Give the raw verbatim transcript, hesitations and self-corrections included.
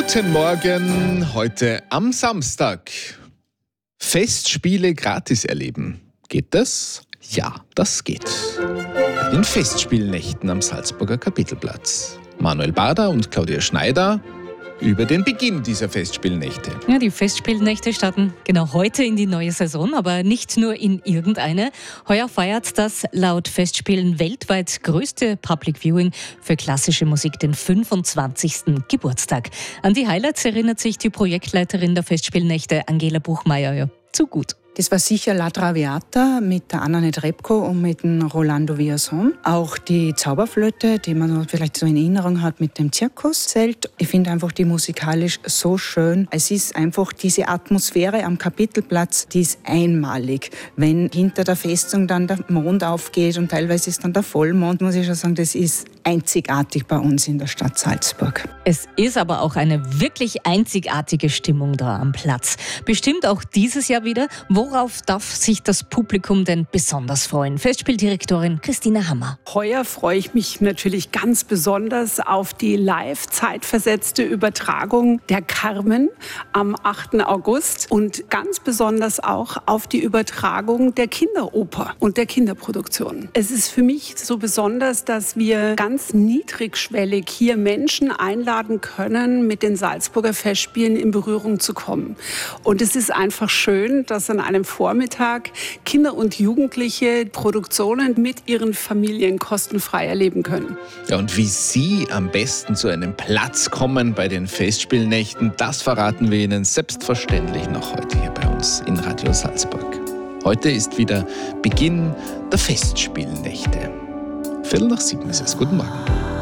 Guten Morgen, heute am Samstag. Festspiele gratis erleben. Geht das? Ja, das geht. Bei den Festspielnächten am Salzburger Kapitelplatz. Manuel Bader und Claudia Schneider über den Beginn dieser Festspielnächte. Ja, die Festspielnächte starten genau heute in die neue Saison, aber nicht nur in irgendeine. Heuer feiert das laut Festspielen weltweit größte Public Viewing für klassische Musik den fünfundzwanzigsten Geburtstag. An die Highlights erinnert sich die Projektleiterin der Festspielnächte, Angela Buchmeier, ja, zu gut. Das war sicher La Traviata mit der Anna Netrebko und mit dem Rolando Villazón. Auch die Zauberflöte, die man vielleicht so in Erinnerung hat mit dem Zirkuszelt. Ich finde einfach die musikalisch so schön. Es ist einfach diese Atmosphäre am Kapitelplatz, die ist einmalig. Wenn hinter der Festung dann der Mond aufgeht und teilweise ist dann der Vollmond, muss ich schon sagen, das ist einzigartig bei uns in der Stadt Salzburg. Es ist aber auch eine wirklich einzigartige Stimmung da am Platz. Bestimmt auch dieses Jahr wieder. Worauf darf sich das Publikum denn besonders freuen? Festspieldirektorin Christine Hammer. Heuer freue ich mich natürlich ganz besonders auf die live zeitversetzte Übertragung der Carmen am achten August und ganz besonders auch auf die Übertragung der Kinderoper und der Kinderproduktion. Es ist für mich so besonders, dass wir ganz niedrigschwellig hier Menschen einladen können, mit den Salzburger Festspielen in Berührung zu kommen. Und es ist einfach schön, dass an einem Vormittag Kinder und Jugendliche Produktionen mit ihren Familien kostenfrei erleben können. Ja, und wie Sie am besten zu einem Platz kommen bei den Festspielnächten, das verraten wir Ihnen selbstverständlich noch heute hier bei uns in Radio Salzburg. Heute ist wieder Beginn der Festspielnächte. Viertel nach sieben ist es. Guten Morgen.